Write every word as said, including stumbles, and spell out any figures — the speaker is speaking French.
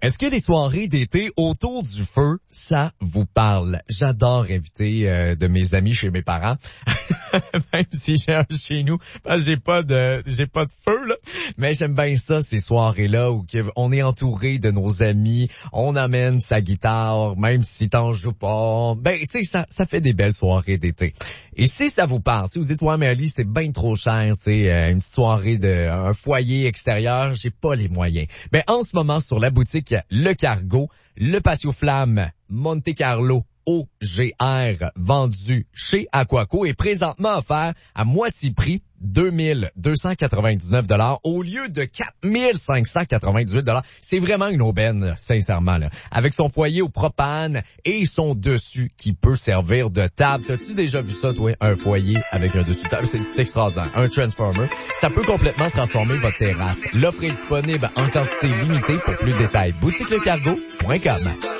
Est-ce que les soirées d'été autour du feu, ça vous parle? J'adore inviter euh, de mes amis chez mes parents, même si j'ai un chez nous, parce que j'ai pas de j'ai pas de feu là. Mais j'aime bien ça, ces soirées-là où on est entouré de nos amis, on amène sa guitare, même si t'en joues pas. Ben tu sais, ça ça fait des belles soirées d'été. Et si ça vous parle, si vous dites ouais mais Ali, c'est bien trop cher, tu sais, euh, une petite soirée de un foyer extérieur, j'ai pas les moyens. Ben en ce moment sur la boutique Le Cargo, le Patio Flamme Monte Carlo O G R vendu chez Aquaco est présentement offert à moitié prix deux mille deux cent quatre-vingt-dix-neuf dollars au lieu de quatre mille cinq cent quatre-vingt-dix-huit dollars. C'est vraiment une aubaine, sincèrement, là. Avec son foyer au propane et son dessus qui peut servir de table. T'as-tu déjà vu ça, toi, un foyer avec un dessus de table? C'est extraordinaire. Un transformer. Ça peut complètement transformer votre terrasse. L'offre est disponible en quantité limitée. Pour plus de détails, boutique le cargo point com.